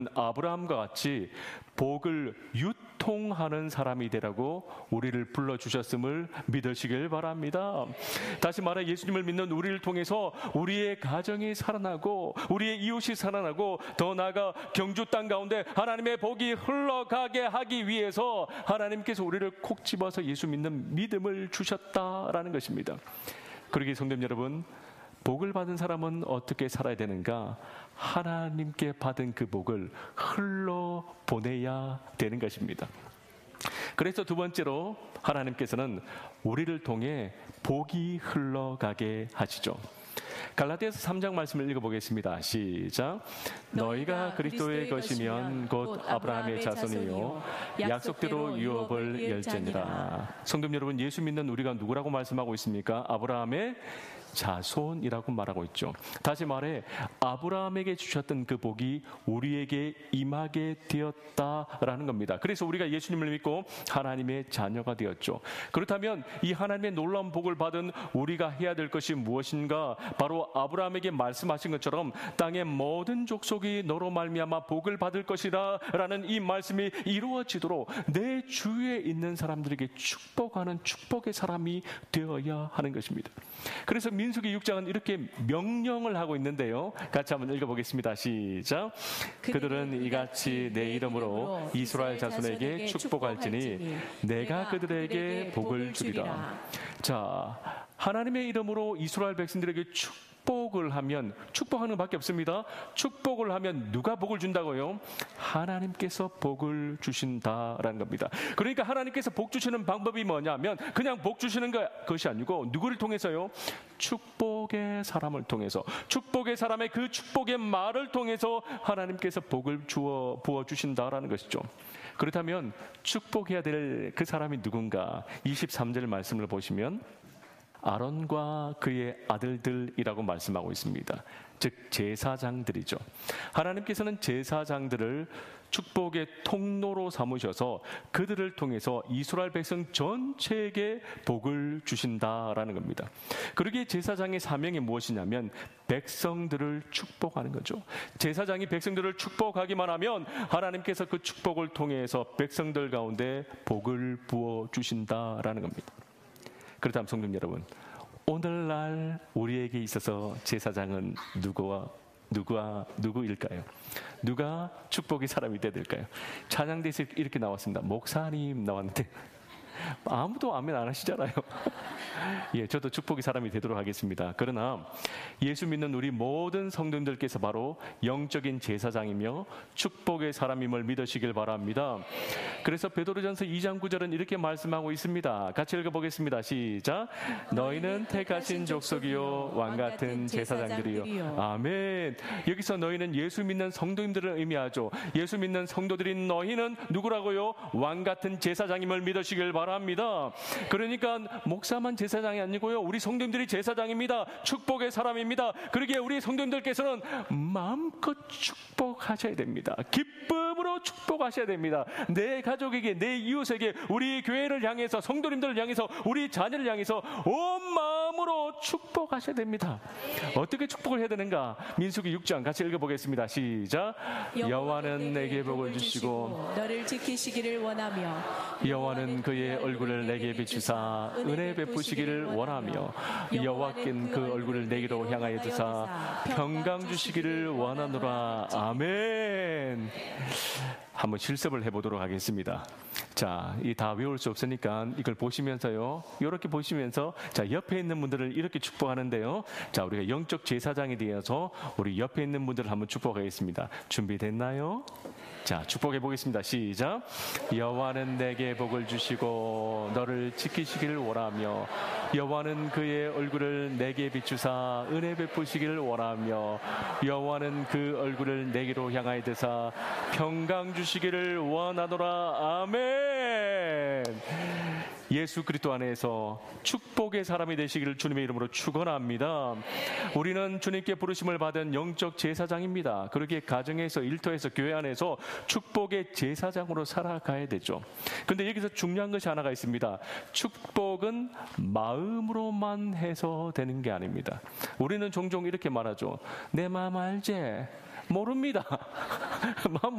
아브라함과 같이 복을 유통하는 사람이 되라고 우리를 불러주셨음을 믿으시길 바랍니다. 다시 말해 예수님을 믿는 우리를 통해서 우리의 가정이 살아나고 우리의 이웃이 살아나고 더 나아가 경주 땅 가운데 하나님의 복이 흘러가게 하기 위해서 하나님께서 우리를 콕 집어서 예수 믿는 믿음을 주셨다라는 것입니다. 그러기에 성도님 여러분, 복을 받은 사람은 어떻게 살아야 되는가? 하나님께 받은 그 복을 흘러보내야 되는 것입니다. 그래서 두 번째로 하나님께서는 우리를 통해 복이 흘러가게 하시죠. 갈라디아서 3장 말씀을 읽어보겠습니다. 시작. 너희가 그리스도의 것이면 곧 아브라함의 자손이요 약속대로 유업을 열지니라. 성도님 여러분, 예수 믿는 우리가 누구라고 말씀하고 있습니까? 아브라함의 자손이라고 말하고 있죠. 다시 말해 아브라함에게 주셨던 그 복이 우리에게 임하게 되었다라는 겁니다. 그래서 우리가 예수님을 믿고 하나님의 자녀가 되었죠. 그렇다면 이 하나님의 놀라운 복을 받은 우리가 해야 될 것이 무엇인가? 바로 아브라함에게 말씀하신 것처럼 땅의 모든 족속이 너로 말미암아 복을 받을 것이라 라는 이 말씀이 이루어지도록 내 주위에 있는 사람들에게 축복하는 축복의 사람이 되어야 하는 것입니다. 그래서 민수기 6장은 이렇게 명령을 하고 있는데요. 같이 한번 읽어보겠습니다. 시작. 그들은 이같이 내 이름으로 이스라엘 자손에게 축복할지니 내가 그들에게 복을 주리라. 자, 하나님의 이름으로 이스라엘 백성들에게 축복을 하면, 축복하는 것밖에 없습니다. 축복을 하면 누가 복을 준다고요? 하나님께서 복을 주신다라는 겁니다. 그러니까 하나님께서 복 주시는 방법이 뭐냐면 그냥 복 주시는 것이 아니고 누구를 통해서요? 축복의 사람을 통해서, 축복의 사람의 그 축복의 말을 통해서 하나님께서 복을 부어주신다라는 것이죠. 그렇다면 축복해야 될 그 사람이 누군가? 23절 말씀을 보시면 아론과 그의 아들들이라고 말씀하고 있습니다. 즉 제사장들이죠. 하나님께서는 제사장들을 축복의 통로로 삼으셔서 그들을 통해서 이스라엘 백성 전체에게 복을 주신다라는 겁니다. 그러기에 제사장의 사명이 무엇이냐면 백성들을 축복하는 거죠. 제사장이 백성들을 축복하기만 하면 하나님께서 그 축복을 통해서 백성들 가운데 복을 부어주신다라는 겁니다. 그렇다면 성도 여러분, 오늘날 우리에게 있어서 제사장은 누구일까요? 누가 축복의 사람이 되어야 될까요? 찬양대에서 이렇게 나왔습니다. 목사님 나왔는데 아무도 아멘 안 하시잖아요. 예, 저도 축복의 사람이 되도록 하겠습니다. 그러나 예수 믿는 우리 모든 성도님들께서 바로 영적인 제사장이며 축복의 사람임을 믿으시길 바랍니다. 그래서 베드로전서 2장 9절은 이렇게 말씀하고 있습니다. 같이 읽어보겠습니다. 시작. 너희는 택하신 족속이요 왕같은 제사장들이요. 아멘. 여기서 너희는 예수 믿는 성도님들을 의미하죠. 예수 믿는 성도들인 너희는 누구라고요? 왕같은 제사장임을 믿으시길 바랍니다. 그러니까 목사만 제사장이 아니고요, 우리 성도님들이 제사장입니다. 축복의 사람입니다. 그러기에 우리 성도님들께서는 마음껏 축복하셔야 됩니다. 기쁨으로 축복하셔야 됩니다. 내 가족에게, 내 이웃에게, 우리 교회를 향해서, 성도님들을 향해서, 우리 자녀를 향해서 온 마음으로 축복하셔야 됩니다. 어떻게 축복을 해야 되는가? 민수기 6장 같이 읽어보겠습니다. 시작. 여호와는 내게 복을 주시고 너를 지키시기를 원하며 여호와는 그의 얼굴을 내게 비추사 은혜 베푸시기를 원하며 여호와께는 그 얼굴을 내게로 향하여 두사 평강 주시기를 원하노라. 아멘. 한번 실습을 해보도록 하겠습니다. 자, 이 다 외울 수 없으니까 이걸 보시면서요, 이렇게 보시면서 자, 옆에 있는 분들을 이렇게 축복하는데요. 자, 우리가 영적 제사장에 대해서 우리 옆에 있는 분들을 한번 축복하겠습니다. 준비됐나요? 자, 축복해 보겠습니다. 시작. 여호와는 내게 복을 주시고 너를 지키시기를 원하며 여호와는 그의 얼굴을 내게 비추사 은혜 베푸시기를 원하며 여호와는 그 얼굴을 내게로 향하여 드사 평강 주시기를 원하노라. 아멘. 예수 그리스도 안에서 축복의 사람이 되시기를 주님의 이름으로 축원합니다. 우리는 주님께 부르심을 받은 영적 제사장입니다. 그렇게 가정에서, 일터에서, 교회 안에서 축복의 제사장으로 살아가야 되죠. 그런데 여기서 중요한 것이 하나가 있습니다. 축복은 마음으로만 해서 되는 게 아닙니다. 우리는 종종 이렇게 말하죠. 내 마음 알지? 모릅니다.